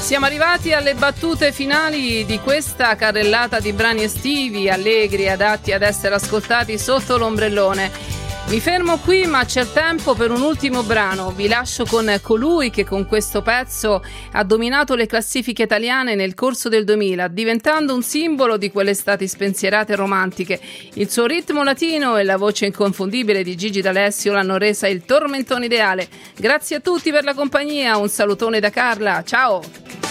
Siamo arrivati alle battute finali di questa carrellata di brani estivi, allegri e adatti ad essere ascoltati sotto l'ombrellone. Mi fermo qui, ma c'è tempo per un ultimo brano. Vi lascio con colui che con questo pezzo ha dominato le classifiche italiane nel corso del 2000, diventando un simbolo di quelle estati spensierate e romantiche. Il suo ritmo latino e la voce inconfondibile di Gigi D'Alessio l'hanno resa il tormentone ideale. Grazie a tutti per la compagnia, un salutone da Carla, ciao!